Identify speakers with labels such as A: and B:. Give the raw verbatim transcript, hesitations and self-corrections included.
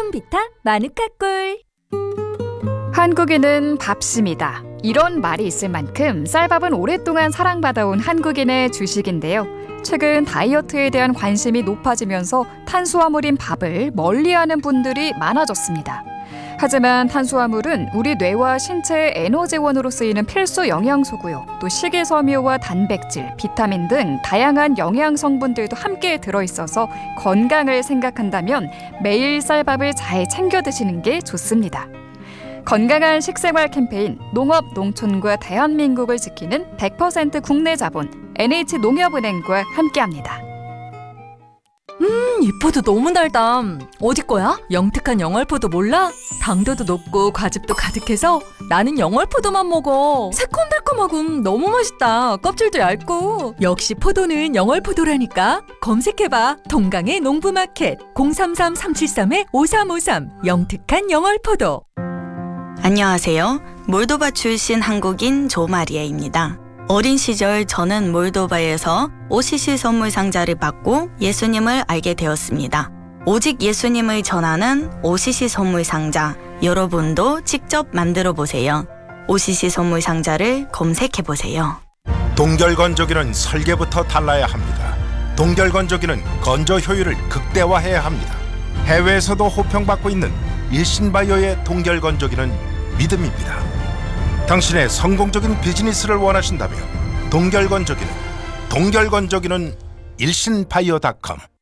A: 콤비타 마누카꿀.
B: 한국인은 밥심이다. 이런 말이 있을 만큼 쌀밥은 오랫동안 사랑받아온 한국인의 주식인데요. 최근 다이어트에 대한 관심이 높아지면서 탄수화물인 밥을 멀리하는 분들이 많아졌습니다. 하지만 탄수화물은 우리 뇌와 신체의 에너지원으로 쓰이는 필수 영양소고요. 또 식이섬유와 단백질, 비타민 등 다양한 영양 성분들도 함께 들어있어서 건강을 생각한다면 매일 쌀밥을 잘 챙겨 드시는 게 좋습니다. 건강한 식생활 캠페인 농업, 농촌과 대한민국을 지키는 백 퍼센트 국내 자본 엔에이치농협은행과 함께합니다.
C: 음, 이 포도 너무 달다. 어디 거야? 영특한 영월포도 몰라? 당도도 높고 과즙도 가득해서 나는 영월포도만 먹어. 새콤달콤하고 너무 맛있다. 껍질도 얇고. 역시 포도는 영월포도라니까. 검색해봐. 동강의 농부마켓 공삼삼 삼칠삼 오삼오삼 영특한 영월포도.
D: 안녕하세요. 몰도바 출신 한국인 조마리아입니다. 어린 시절 저는 몰도바에서 오시시 선물 상자를 받고 예수님을 알게 되었습니다. 오직 예수님을 전하는 오시시 선물 상자, 여러분도 직접 만들어 보세요. 오시시 선물 상자를 검색해 보세요.
E: 동결건조기는 설계부터 달라야 합니다. 동결건조기는 건조 효율을 극대화해야 합니다. 해외에서도 호평받고 있는 일신바이오의 동결건조기는 믿음입니다. 당신의 성공적인 비즈니스를 원하신다면 동결건조기는 동결건조기는 일신바이오 닷컴